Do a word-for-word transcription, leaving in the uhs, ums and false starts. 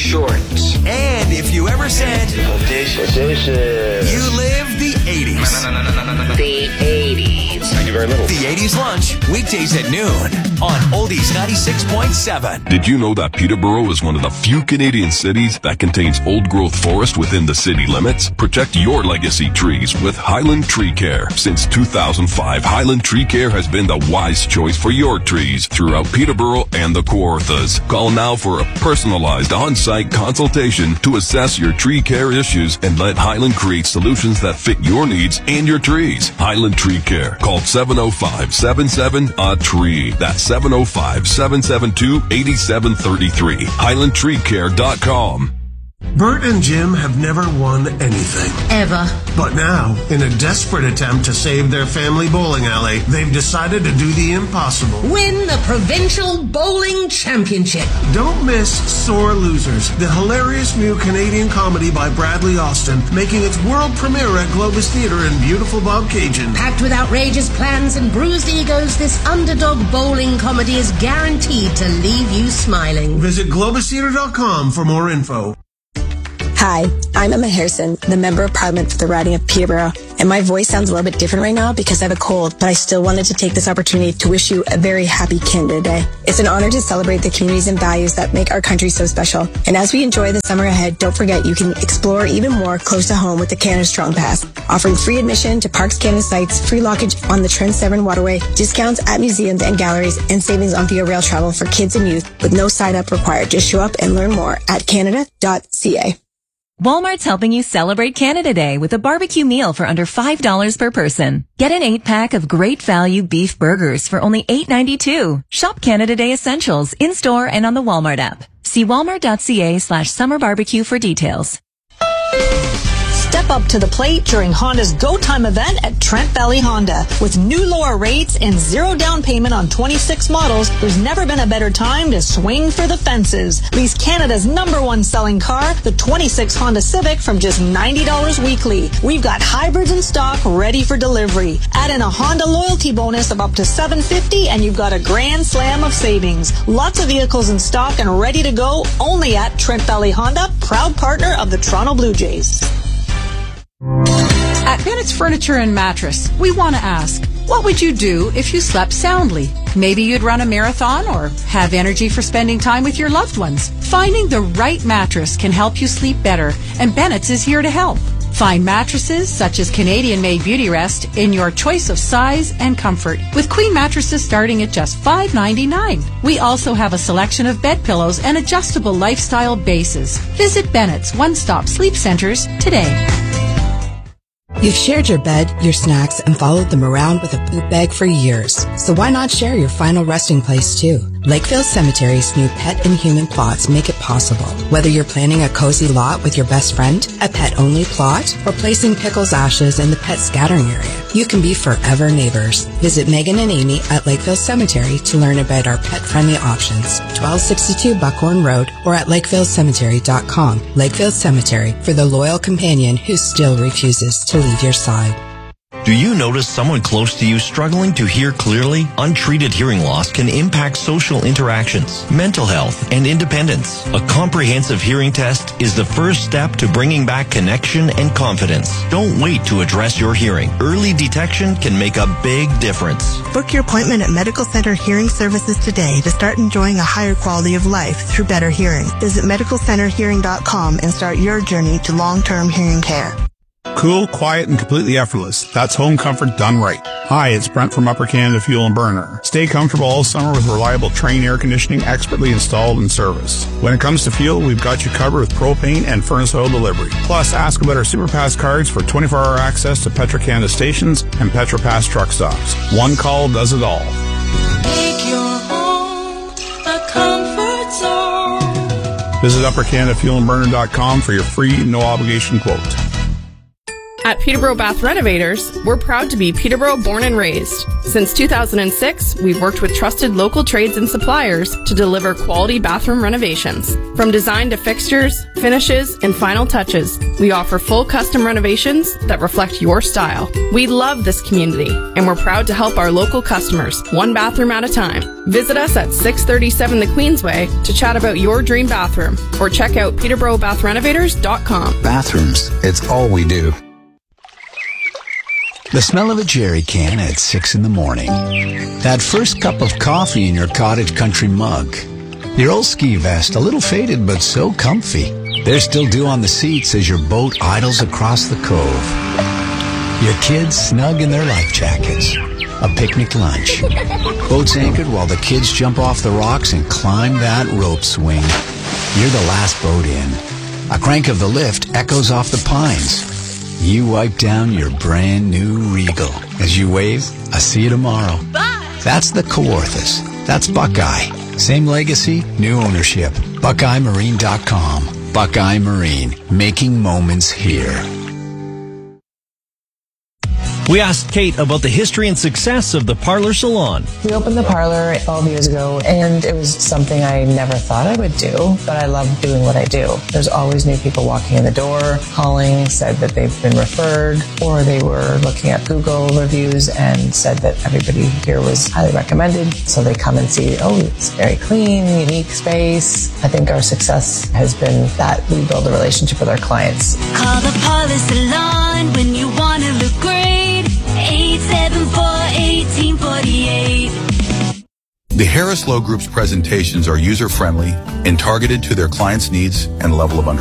short. And if you ever said, Audacious. Audacious. you live the eighties. No, no, no, no, no, no, no. The eighties. I do very little. The eighties Lunch, weekdays at noon on Oldies ninety-six point seven. Did you know that Peterborough is one of the few Canadian cities that contains old-growth forest within the city limits? Protect your legacy trees with Highland Tree Care. Since two thousand five, Highland Tree Care has been the wise choice for your trees throughout Peterborough and the Kawarthas. Call now for a personalized on-site consultation to assess your tree care issues and let Highland create solutions that fit your needs and your trees. Highland Tree Care. Call seven oh five, seven seven, A tree. That's seven oh five, seven seven two, eight seven three three. highland tree care dot com. Bert and Jim have never won anything. Ever. But now, in a desperate attempt to save their family bowling alley, they've decided to do the impossible. Win the Provincial Bowling Championship. Don't miss Sore Losers, the hilarious new Canadian comedy by Bradley Austin, making its world premiere at Globus Theatre in beautiful Bobcaygeon. Packed with outrageous plans and bruised egos, this underdog bowling comedy is guaranteed to leave you smiling. Visit globus theatre dot com for more info. Hi, I'm Emma Harrison, the Member of Parliament for the riding of Peterborough, and my voice sounds a little bit different right now because I have a cold, but I still wanted to take this opportunity to wish you a very happy Canada Day. It's an honor to celebrate the communities and values that make our country so special. And as we enjoy the summer ahead, don't forget you can explore even more close to home with the Canada Strong Pass, offering free admission to Parks Canada sites, free lockage on the Trans Severn Waterway, discounts at museums and galleries, and savings on Via Rail travel for kids and youth with no sign-up required. Just show up and learn more at canada dot c a. Walmart's helping you celebrate Canada Day with a barbecue meal for under five dollars per person. Get an eight-pack of great value beef burgers for only eight ninety-two. Shop Canada Day Essentials in-store and on the Walmart app. See walmart dot c a slash summer barbecue for details. Step up to the plate during Honda's Go Time event at Trent Valley Honda. With new lower rates and zero down payment on twenty-six models, there's never been a better time to swing for the fences. Lease Canada's number one selling car, the twenty-six Honda Civic, from just ninety dollars weekly. We've got hybrids in stock ready for delivery. Add in a Honda loyalty bonus of up to seven hundred fifty dollars and you've got a grand slam of savings. Lots of vehicles in stock and ready to go only at Trent Valley Honda, proud partner of the Toronto Blue Jays. At Bennett's Furniture and Mattress, we want to ask, what would you do if you slept soundly? Maybe you'd run a marathon or have energy for spending time with your loved ones. Finding the right mattress can help you sleep better, and Bennett's is here to help. Find mattresses such as Canadian-made Beauty Rest in your choice of size and comfort, with queen mattresses starting at just five ninety-nine. We also have a selection of bed pillows and adjustable lifestyle bases. Visit Bennett's One-Stop Sleep Centers today. You've shared your bed, your snacks, and followed them around with a poop bag for years. So why not share your final resting place too? Lakeville Cemetery's new pet and human plots make it possible. Whether you're planning a cozy lot with your best friend, a pet-only plot, or placing Pickle's ashes in the pet scattering area, you can be forever neighbors. Visit Megan and Amy at Lakeville Cemetery to learn about our pet-friendly options. twelve sixty-two Buckhorn Road or at lakeville cemetery dot com. Lakeville Cemetery, for the loyal companion who still refuses to leave your side. Do you notice someone close to you struggling to hear clearly? Untreated hearing loss can impact social interactions, mental health, and independence. A comprehensive hearing test is the first step to bringing back connection and confidence. Don't wait to address your hearing. Early detection can make a big difference. Book your appointment at Medical Center Hearing Services today to start enjoying a higher quality of life through better hearing. Visit medical center hearing dot com and start your journey to long-term hearing care. Cool, quiet, and completely effortless. That's home comfort done right. Hi, it's Brent from Upper Canada Fuel and Burner. Stay comfortable all summer with reliable Trane air conditioning expertly installed and serviced. When it comes to fuel, we've got you covered with propane and furnace oil delivery. Plus, ask about our SuperPass cards for twenty-four hour access to Petro-Canada stations and PetroPass truck stops. One call does it all. Make your home a comfort zone. Visit upper canada fuel and burner dot com for your free, no-obligation quote. At Peterborough Bath Renovators, we're proud to be Peterborough born and raised. Since two thousand six, we've worked with trusted local trades and suppliers to deliver quality bathroom renovations. From design to fixtures, finishes, and final touches, we offer full custom renovations that reflect your style. We love this community, and we're proud to help our local customers, one bathroom at a time. Visit us at six thirty-seven the Queensway to chat about your dream bathroom, or check out peterborough bath renovators dot com. Bathrooms, it's all we do. The smell of a jerry can at six in the morning. That first cup of coffee in your cottage country mug. Your old ski vest, a little faded but so comfy. There's still dew on the seats as your boat idles across the cove. Your kids snug in their life jackets. A picnic lunch. Boats anchored while the kids jump off the rocks and climb that rope swing. You're the last boat in. A crank of the lift echoes off the pines. You wipe down your brand new Regal. As you wave, I see you tomorrow. Bye! That's the Kawarthas. That's Buckeye. Same legacy, new ownership. Buckeye Marine dot com. Buckeye Marine. Making moments here. We asked Kate about the history and success of the Parlor Salon. We opened the parlor twelve years ago, and it was something I never thought I would do, but I love doing what I do. There's always new people walking in the door, calling, said that they've been referred, or they were looking at Google reviews and said that everybody here was highly recommended. So they come and see, oh, it's very clean, unique space. I think our success has been that we build a relationship with our clients. Call the Parlor Salon when you want to look great. eight seven four, one eight four eight. The Harris Lowe Group's presentations are user-friendly and targeted to their clients' needs and level of understanding.